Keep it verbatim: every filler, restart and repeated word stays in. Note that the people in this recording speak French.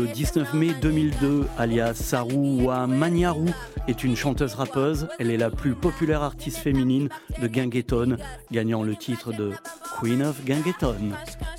le dix-neuf mai deux mille deux, alias Saru Wamaniaru, est une chanteuse rappeuse. Elle est la plus populaire artiste féminine de Gengetone, gagnant le titre de Queen of Gengetone.